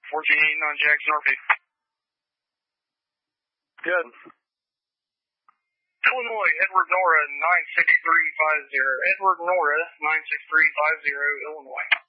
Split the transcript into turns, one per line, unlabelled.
1489 Jackson RP.
Good.
Illinois, Edward Nora 96350. Edward Nora 96350, Illinois.